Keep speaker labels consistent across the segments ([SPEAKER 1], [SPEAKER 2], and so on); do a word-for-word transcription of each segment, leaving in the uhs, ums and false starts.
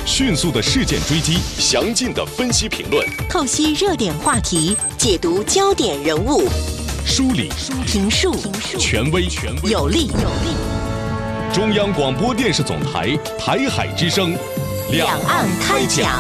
[SPEAKER 1] 迅速的事件追击，详尽的分析评论，
[SPEAKER 2] 透析热点话题，解读焦点人物，
[SPEAKER 1] 梳理
[SPEAKER 2] 评述
[SPEAKER 1] 权威
[SPEAKER 2] 有力。
[SPEAKER 1] 中央广播电视总台台海之声，
[SPEAKER 2] 两岸开讲。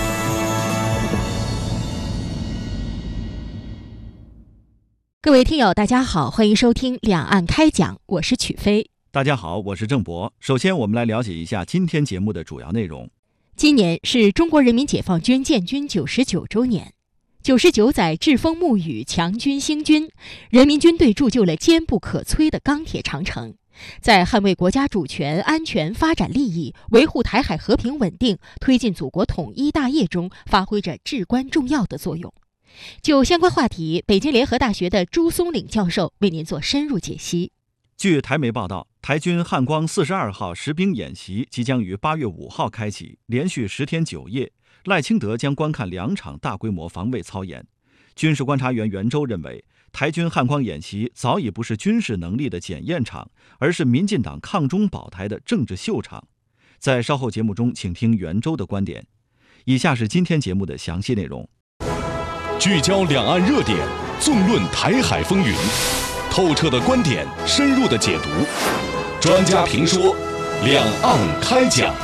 [SPEAKER 3] 各位听友大家好，欢迎收听两岸开讲，我是曲飞。
[SPEAKER 4] 大家好，我是郑博。首先我们来了解一下今天节目的主要内容。
[SPEAKER 3] 今年是中国人民解放军建军九十九周年，九十九载栉风沐雨，强军兴军，人民军队铸就了坚不可摧的钢铁长城，在捍卫国家主权、安全、发展利益，维护台海和平稳定，推进祖国统一大业中发挥着至关重要的作用。就相关话题，北京联合大学的朱松岭教授为您做深入解析。
[SPEAKER 4] 据台媒报道，台军汉光四十二号实兵演习即将于八月五号开启，连续十天九夜，赖清德将观看两场大规模防卫操演。军事观察员袁周认为，台军汉光演习早已不是军事能力的检验场，而是民进党抗中保台的政治秀场。在稍后节目中，请听袁周的观点。以下是今天节目的详细内容。
[SPEAKER 1] 聚焦两岸热点，纵论台海风云，透彻的观点，深入的解读，专家评说，两岸开讲。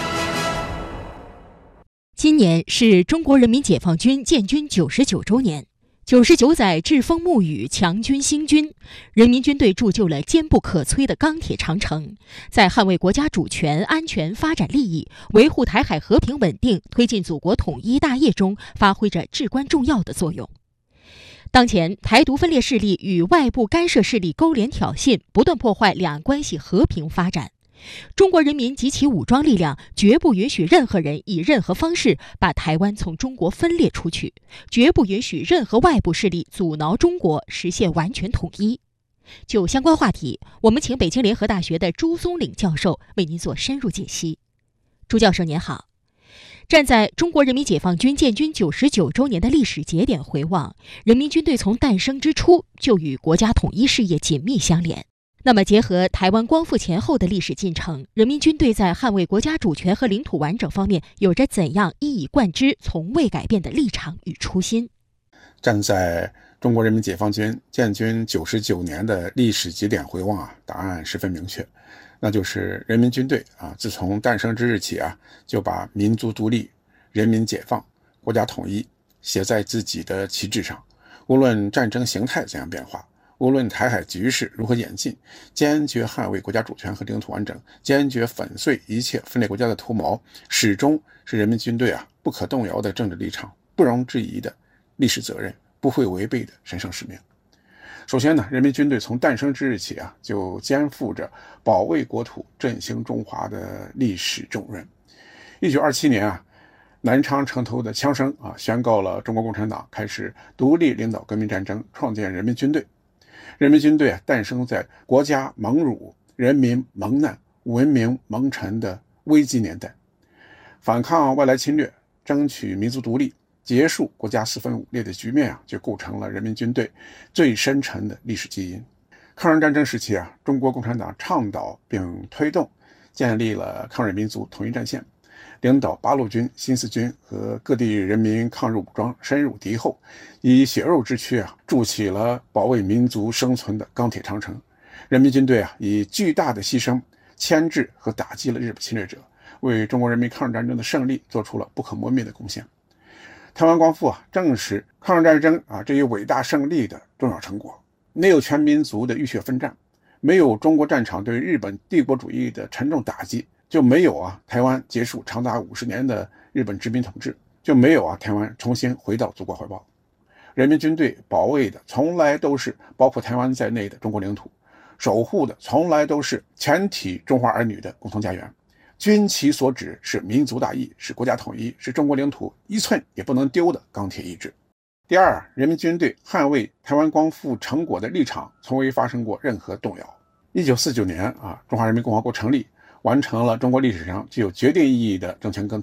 [SPEAKER 3] 今年是中国人民解放军建军九十九周年，九十九载栉风沐雨，强军兴军，人民军队铸就了坚不可摧的钢铁长城，在捍卫国家主权、安全、发展利益，维护台海和平稳定，推进祖国统一大业中发挥着至关重要的作用。当前，台独分裂势力与外部干涉势力勾连挑衅，不断破坏两岸关系和平发展。中国人民及其武装力量绝不允许任何人以任何方式把台湾从中国分裂出去，绝不允许任何外部势力阻挠中国实现完全统一。就相关话题，我们请北京联合大学的朱松岭教授为您做深入解析。朱教授您好。站在中国人民解放军建军九十九周年的历史节点回望，人民军队从诞生之初就与国家统一事业紧密相连。那么结合台湾光复前后的历史进程，人民军队在捍卫国家主权和领土完整方面有着怎样一以贯之、从未改变的立场与初心？
[SPEAKER 5] 站在中国人民解放军建军九十九年的历史节点回望啊，答案十分明确，那就是人民军队啊，自从诞生之日起啊，就把民族独立、人民解放、国家统一写在自己的旗帜上。无论战争形态怎样变化，无论台海局势如何演进，坚决捍卫国家主权和领土完整，坚决粉碎一切分裂国家的图谋，始终是人民军队啊不可动摇的政治立场，不容置疑的历史责任，不会违背的神圣使命。首先呢，人民军队从诞生之日起啊，就肩负着保卫国土、振兴中华的历史重任。一九二七年啊，南昌城头的枪声啊，宣告了中国共产党开始独立领导革命战争，创建人民军队。人民军队啊，诞生在国家蒙辱、人民蒙难、文明蒙尘的危机年代，反抗外来侵略，争取民族独立，结束国家四分五裂的局面啊，就构成了人民军队最深沉的历史基因。抗日战争时期啊，中国共产党倡导并推动建立了抗日民族统一战线，领导八路军、新四军和各地人民抗日武装深入敌后，以血肉之躯啊，筑起了保卫民族生存的钢铁长城。人民军队啊，以巨大的牺牲牵制和打击了日本侵略者，为中国人民抗日战争的胜利做出了不可磨灭的贡献。台湾光复啊，正是抗日战争啊这一伟大胜利的重要成果。没有全民族的浴血奋战，没有中国战场对日本帝国主义的沉重打击，就没有啊台湾结束长达五十年的日本殖民统治，就没有啊台湾重新回到祖国怀抱。人民军队保卫的从来都是包括台湾在内的中国领土，守护的从来都是全体中华儿女的共同家园。军旗所指是民族大义，是国家统一，是中国领土一寸也不能丢的钢铁意志。第二，人民军队捍卫台湾光复成果的立场从未发生过任何动摇。一九四九年啊，中华人民共和国成立，完成了中国历史上具有决定意义的政权更替。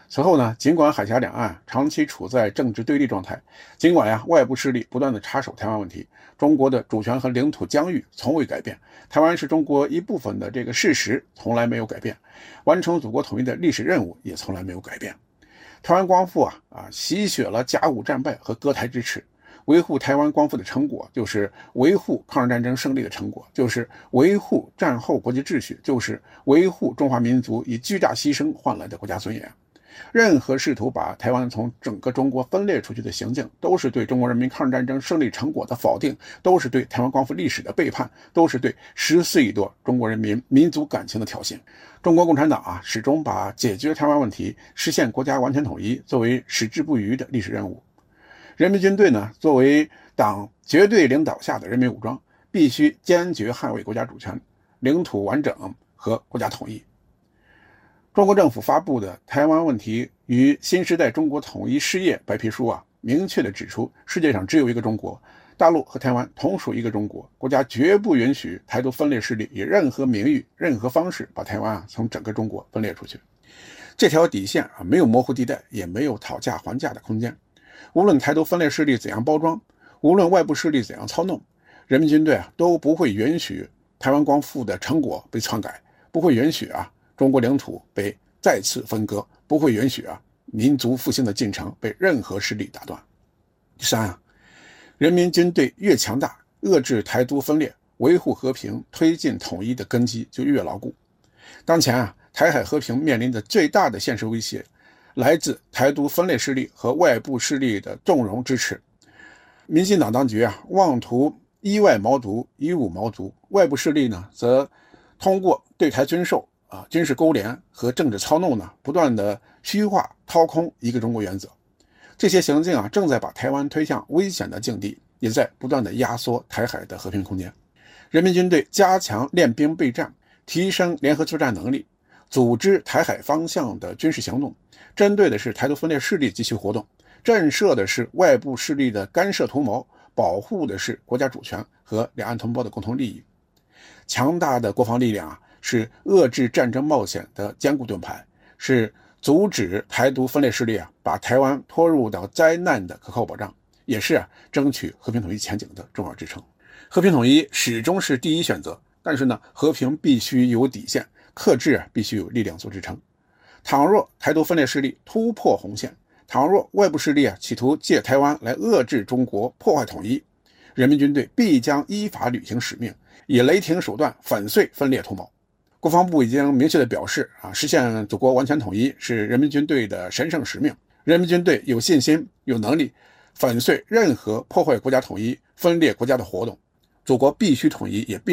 [SPEAKER 5] 此后呢，尽管海峡两岸长期处在政治对立状态，尽管呀外部势力不断的插手台湾问题，中国的主权和领土疆域从未改变，台湾是中国一部分的这个事实从来没有改变，完成祖国统一的历史任务也从来没有改变。台湾光复啊啊洗雪了甲午战败和割台之耻，维护台湾光复的成果就是维护抗日战争胜利的成果，就是维护战后国际秩序，就是维护中华民族以巨大牺牲换来的国家尊严。任何试图把台湾从整个中国分裂出去的行径，都是对中国人民抗日战争胜利成果的否定，都是对台湾光复历史的背叛，都是对十四亿多中国人民民族感情的挑衅。中国共产党啊，始终把解决台湾问题、实现国家完全统一作为矢志不渝的历史任务。人民军队呢，作为党绝对领导下的人民武装，必须坚决捍卫国家主权、领土完整和国家统一。中国政府发布的《台湾问题与新时代中国统一事业白皮书》啊，明确地指出，世界上只有一个中国，大陆和台湾同属一个中国，国家绝不允许台独分裂势力以任何名誉、任何方式把台湾啊从整个中国分裂出去。这条底线啊，没有模糊地带，也没有讨价还价的空间。无论台独分裂势力怎样包装，无论外部势力怎样操弄，人民军队啊都不会允许台湾光复的成果被篡改，不会允许啊中国领土被再次分割，不会允许啊民族复兴的进程被任何势力打断。第三啊，人民军队越强大，遏制台独分裂、维护和平、推进统一的根基就越牢固。当前啊，台海和平面临的最大的现实威胁，来自台独分裂势力和外部势力的纵容支持。民进党当局啊，妄图依外谋独、以武谋独；外部势力呢，则通过对台军售、啊军事勾连和政治操弄呢，不断的虚化、掏空一个中国原则。这些行径啊，正在把台湾推向危险的境地，也在不断的压缩台海的和平空间。人民军队加强练兵备战，提升联合作战能力，组织台海方向的军事行动，针对的是台独分裂势力及其活动，震慑的是外部势力的干涉图谋，保护的是国家主权和两岸同胞的共同利益。强大的国防力量啊，是遏制战争冒险的坚固盾牌，是阻止台独分裂势力啊把台湾拖入到灾难的可靠保障，也是啊争取和平统一前景的重要支撑。和平统一始终是第一选择，但是呢，和平必须有底线，克制啊必须有力量做支撑。倘若台独分裂势力突破红线，倘若外部势力啊企图借台湾来遏制中国、破坏统一，人民军队必将依法履行使命，以雷霆手段粉碎分裂图谋。国防部已经明确地表示啊，实现祖国完全统一是人民军队的神圣使命。人民军队有信心、有能力粉碎任何破坏国家统一、分裂国家的活动。祖国必须统一，也必